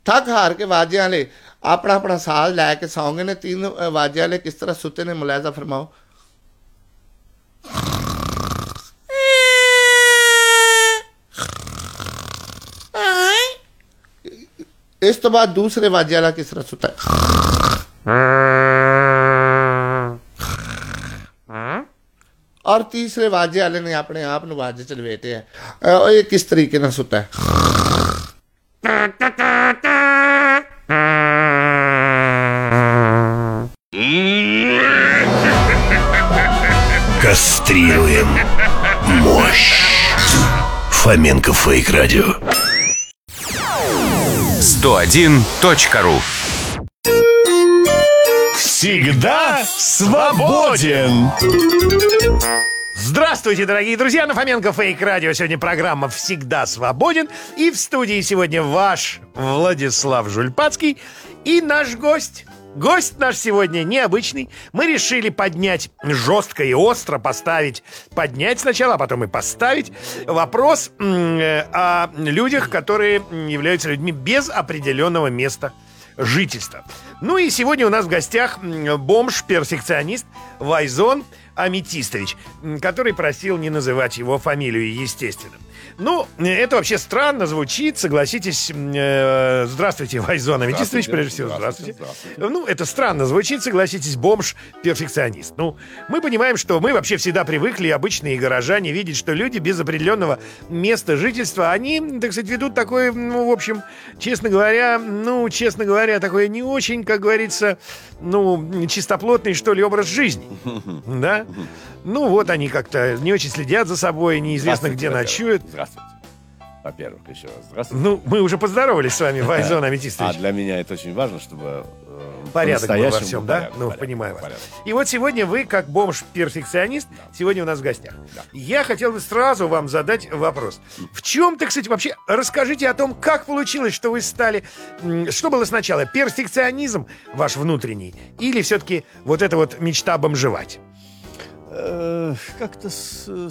थक हार के वाजे वाले अपना अपना साल लैके सौ गए ने। 3 वाजे वाले किस तरह सुते ने, मुलायजा फरमाओ। इस तो बाद दूसरे वाजे वाला किस तरह सुता है, और तीसरे वाजे वाले ने अपने आप न वाजे च लपेटे है। ये किस तरीके ना सुता है। Кастрируем мощь. Фоменко Фейк Радио. 101.ру. Всегда свободен. Здравствуйте, дорогие друзья! На Фоменко Фейк Радио сегодня программа «Всегда свободен». И в студии сегодня ваш Владислав Жульпацкий и наш гость. Гость наш сегодня необычный. Мы решили поднять жестко и остро, поднять сначала, а потом и поставить вопрос о людях, которые являются людьми без определенного места жительства. Ну и сегодня у нас в гостях бомж-перфекционист Вайзон Аметистович, который просил не называть его фамилию, естественно. Ну, это вообще странно звучит, согласитесь. Здравствуйте, Вайзон Аметистович, прежде всего, здравствуйте. Ну, это странно звучит, согласитесь, бомж-перфекционист. Ну, мы понимаем, что мы вообще всегда привыкли, обычные горожане, видеть, что люди без определенного места жительства, они, так сказать, ведут такое, ну, в общем, честно говоря, такое не очень, как говорится, ну, чистоплотный, что ли, образ жизни. Да? Ну, вот они как-то не очень следят за собой, неизвестно где ночуют. Здравствуйте. Во-первых, еще раз здравствуйте. Ну, мы уже поздоровались с вами, Вайзон Аметистович. А для меня это очень важно, чтобы порядок был во всем, да? Ну, порядок, понимаю вас. порядок. И вот сегодня вы, как бомж-перфекционист, сегодня у нас в гостях. Да. Я хотел бы сразу вам задать вопрос. В чем, так сказать, вообще, расскажите о том, как получилось, что вы стали... Что было сначала, перфекционизм ваш внутренний, или все-таки вот эта вот мечта бомжевать? Как-то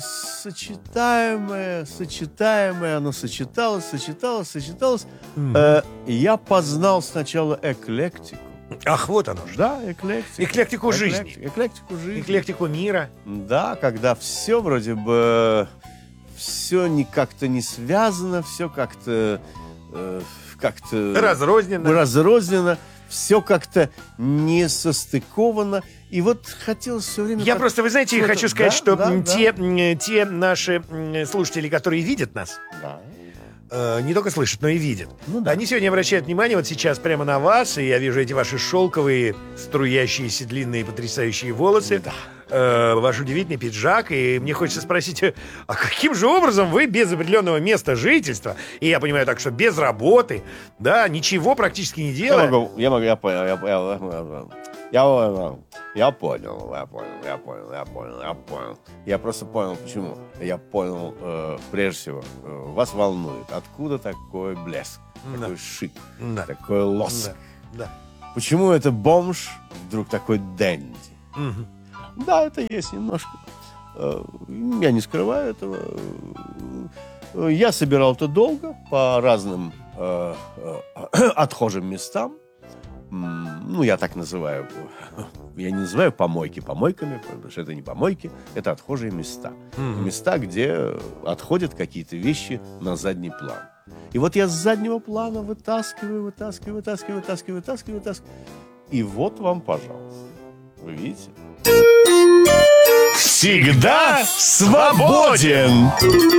сочетаемое, оно сочеталось. Я познал сначала эклектику. Ах, вот оно же. Да, эклектику. Эклектику жизни. Эклектику жизни. Эклектику мира. Да, когда все вроде бы... Все как-то не связано, все как-то разрознено, все как-то не состыковано. И вот хотелось все время... Я просто, вы знаете, хочу сказать, что те наши слушатели, которые видят нас, не только слышат, но и видят, они сегодня обращают внимание вот сейчас прямо на вас, и я вижу эти ваши шелковые, струящиеся, длинные, потрясающие волосы, ваш удивительный пиджак, и мне хочется спросить, а каким же образом вы без определенного места жительства, и я понимаю так, что без работы, да, ничего практически не делая... Я понял. Я просто понял, почему. Я понял, прежде всего, вас волнует, откуда такой блеск, такой шик, такой лоск. Да. Почему это бомж вдруг такой денди? Да, это есть немножко. Я не скрываю этого. Я собирал это долго по разным отхожим местам. Ну, я так называю. Я не называю помойки помойками, потому что это не помойки, это отхожие места. Места, где отходят какие-то вещи на задний план. И вот я с заднего плана вытаскиваю. И вот вам, пожалуйста. Вы видите? Всегда свободен!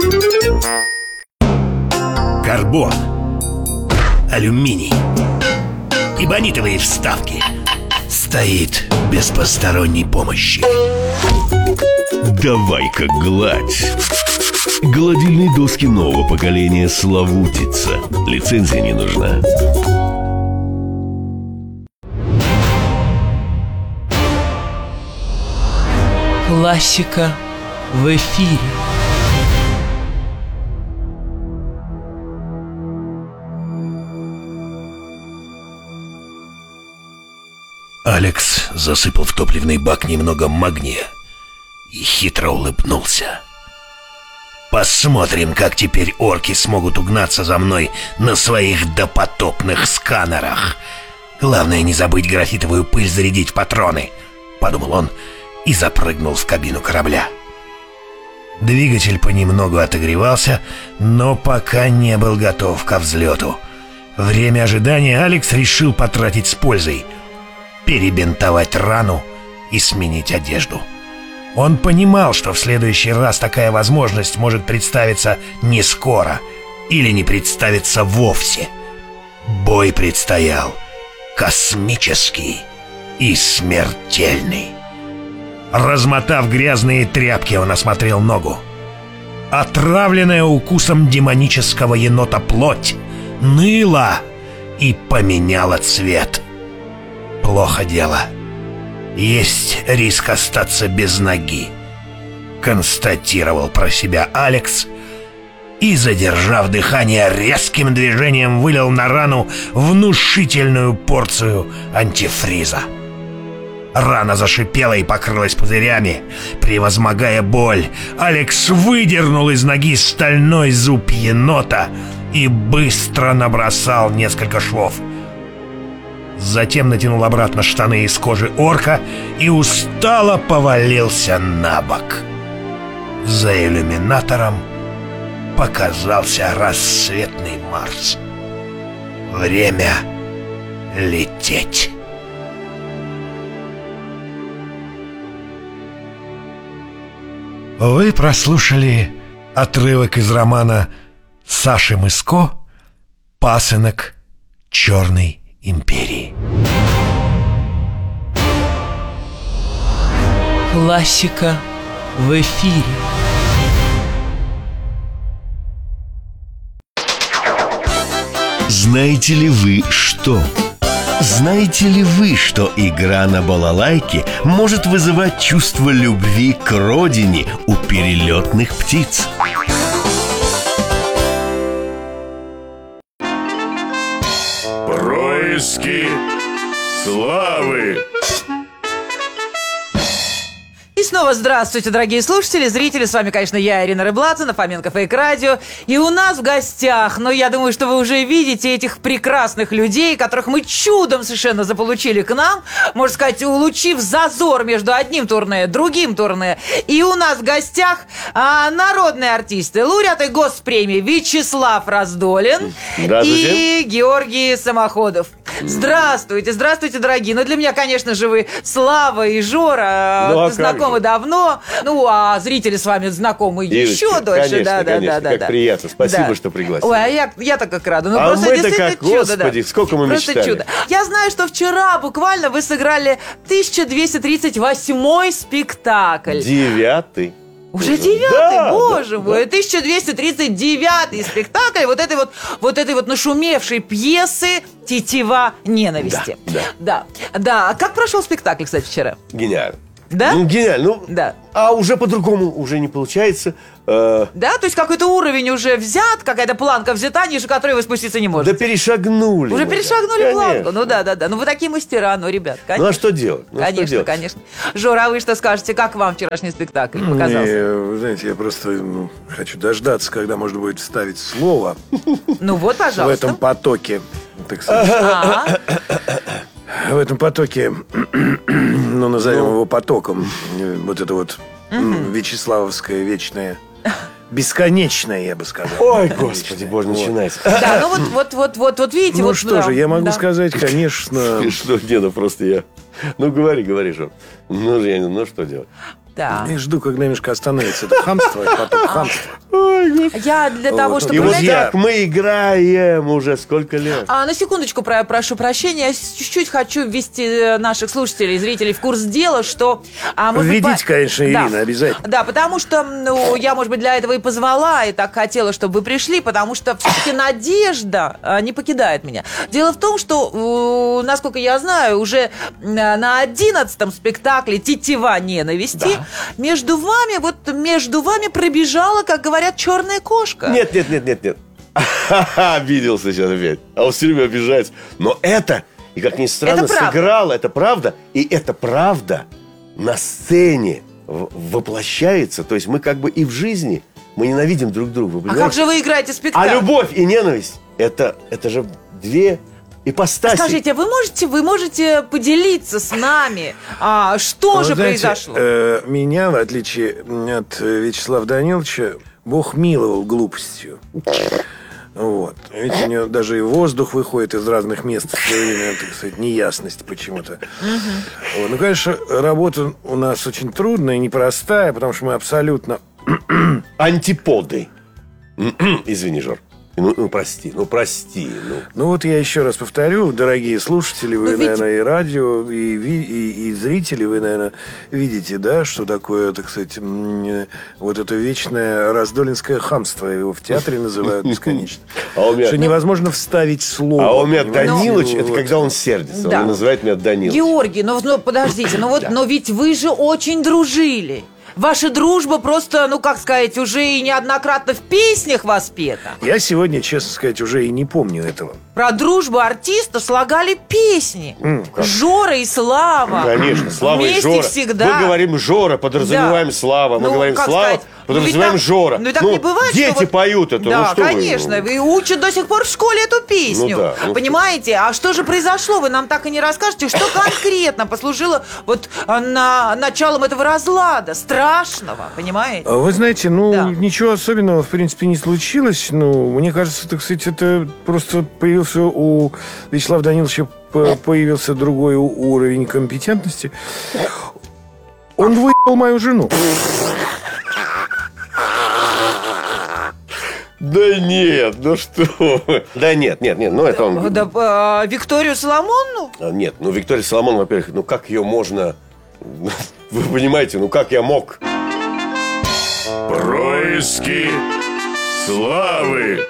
Карбон, алюминий, эбонитовые вставки. Стоит без посторонней помощи. Давай-ка гладь. Гладильные доски нового поколения Славутица. Лицензия не нужна. Классика в эфире. Алекс засыпал в топливный бак немного магния и хитро улыбнулся. Посмотрим, как теперь орки смогут угнаться за мной на своих допотопных сканерах. Главное не забыть графитовую пыль зарядить в патроны, подумал он и запрыгнул в кабину корабля. Двигатель понемногу отогревался, но пока не был готов ко взлету. Время ожидания Алекс решил потратить с пользой. Перебинтовать рану и сменить одежду. Он понимал, что в следующий раз такая возможность может представиться не скоро или не представиться вовсе. Бой предстоял космический и смертельный. Размотав грязные тряпки, он осмотрел ногу. Отравленная укусом демонического енота плоть ныла и поменяла цвет. Плохо дело. Есть риск остаться без ноги, констатировал про себя Алекс и, задержав дыхание, резким движением вылил на рану внушительную порцию антифриза. Рана зашипела и покрылась пузырями. Превозмогая боль, Алекс выдернул из ноги стальной зуб енота и быстро набросал несколько швов. Затем натянул обратно штаны из кожи орка и устало повалился на бок. За иллюминатором показался рассветный Марс. Время лететь. Вы прослушали отрывок из романа Саши Мыско «Пасынок Черной империи». Классика в эфире. Знаете ли вы что? Знаете ли вы, что игра на балалайке может вызывать чувство любви к родине у перелетных птиц? Происки славы. И снова здравствуйте, дорогие слушатели, зрители. С вами, конечно, я, Ирина Рыбладзе, на Фоменко Фейк Радио. И у нас в гостях, я думаю, что вы уже видите этих прекрасных людей, которых мы чудом совершенно заполучили к нам. Можно сказать, улучив зазор между одним турне, другим турне. И у нас в гостях народные артисты, лауреаты госпремии Вячеслав Раздолин и Георгий Самоходов. Здравствуйте, здравствуйте, дорогие. Для меня, конечно же, вы Слава и Жора, знакомы давно. А зрители с вами знакомы еще дольше. Конечно, как приятно. Спасибо, что пригласили. Ой, я-то как рада. А мы-то как, господи, сколько мы мечтали. Чудо. Я знаю, что вчера буквально вы сыграли 1238-й спектакль. 9-й. Уже 9-й, боже мой, 1239-й спектакль вот этой нашумевшей пьесы «Тетива ненависти». Да. А как прошел спектакль, кстати, вчера? Гениально. Да? Гениально. Да. А уже по-другому уже не получается. Да? То есть какой-то уровень уже взят, какая-то планка взята, ниже которой вы спуститься не можете. Да перешагнули. Уже перешагнули конечно. планку. Да. Вы такие мастера, ребят, конечно. Ну а что делать? Конечно. Жора, а вы что скажете? Как вам вчерашний спектакль показался? Вы знаете, я просто хочу дождаться, когда можно будет вставить слово Пожалуйста. в этом потоке, так сказать. В этом потоке, назовем его потоком, вот это вот Вячеславовское вечное, бесконечное, я бы сказал. Ой, господи, боже, начинается. Да, вот видите. Что же, я могу сказать, конечно... Смешно, деда, просто я... говори, Жор. Что делать? Да. Я жду, когда немножко остановится это хамство, и поток хамства. Я для того, чтобы... И вот так мы играем уже сколько лет. На секундочку прошу прощения. Я чуть-чуть хочу ввести наших слушателей, зрителей в курс дела, что... Введите, конечно, Ирина, обязательно. Да, потому что я, может быть, для этого и позвала, и так хотела, чтобы вы пришли, потому что все-таки надежда не покидает меня. Дело в том, что, насколько я знаю, уже на 11-м спектакле «Тетива ненависти» между вами пробежала, как говорят, черная кошка. Нет. Обиделся сейчас опять. А он все время обижается. Но это, и как ни странно, сыграло. Это правда. И это правда на сцене воплощается. То есть мы как бы и в жизни Мы ненавидим друг друга. Вы А понимаете? как же вы играете А спектакль? любовь и ненависть это же две ипостаси. Скажите, а вы можете поделиться с нами, что Вы же знаете, произошло? Меня, в отличие от Вячеслава Даниловича, Бог миловал глупостью. Вот. Ведь у него даже и воздух выходит из разных мест все время, так сказать, неясность почему-то. Вот. Ну, конечно, работа у нас очень трудная и непростая, потому что мы абсолютно... Антиподы. Извини, Жор. Ну, прости. Ну, вот я еще раз повторю, дорогие слушатели, вы, ведь- наверное, и радио, и зрители, вы, наверное, видите, да, что такое, так сказать, вот это вечное раздолинское хамство. Его в театре называют бесконечно. А у меня- Что невозможно вставить слово. А у меня понимаете? Данилыч, Ну, это вот. когда он сердится. Да. Он называет меня Данилыч. Георгий, ну подождите, но ведь вы же очень дружили. Ваша дружба просто, ну как сказать, уже и неоднократно в песнях воспета. Я сегодня, честно сказать, уже и не помню этого. Про дружбу артиста слагали песни. как? Жора и Слава. Конечно, Слава и Вместе Жора. всегда. Мы говорим Жора, подразумеваем Да. Слава. Мы Ну, говорим как Слава, сказать, подразумеваем ведь так- Жора. Ну и так не бывает, дети что вот- поют это. Да, ну, что вы? конечно. И учат до сих пор в школе эту песню. Ну да, ну Понимаете? А что же произошло? Вы нам так и не расскажете, что конкретно послужило вот началом этого разлада страшного, понимаете? А вы знаете, ну, Да. ничего особенного, в принципе, не случилось. Ну, мне кажется, так сказать, это просто появился у Вячеслава Даниловича появился другой уровень компетентности. Он выебал мою жену. Да нет, ну что вы. Да нет, ну это он... Да, Викторию Соломонну? Нет, ну Виктория Соломон, во-первых, ну как ее можно... Вы понимаете, ну как я мог? Происки славы.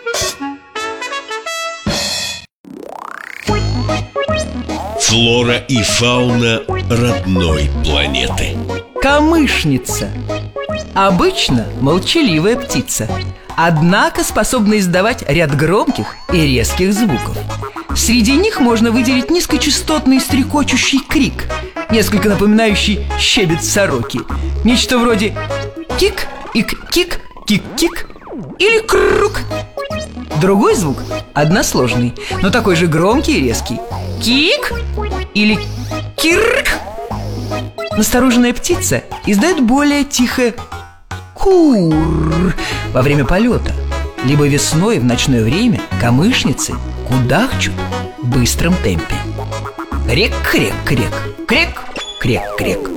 Флора и фауна родной планеты. Камышница. Обычно молчаливая птица, однако способна издавать ряд громких и резких звуков. Среди них можно выделить низкочастотный стрекочущий крик, несколько напоминающий щебет сороки. Нечто вроде кик, ик-кик, кик-кик или крук. Другой звук односложный, но такой же громкий и резкий. Кик или кирк. Настороженная птица издает более тихое кур во время полета. Либо весной в ночное время камышницы кудахчут в быстром темпе. Крек-крек-крек, крек-крек-крек.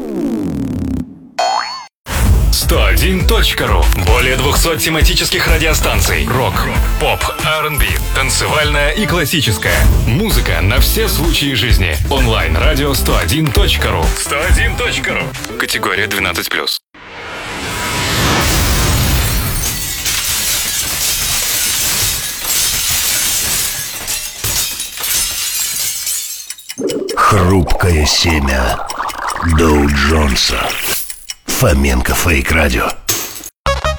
101.ру. Более 200 тематических радиостанций. Рок, поп, R&B, танцевальная и классическая. Музыка на все случаи жизни. Онлайн-радио 101.ру. 101.ру. Категория 12+. Хрупкое семя Доу Джонса. Фоменко Фейк Радио.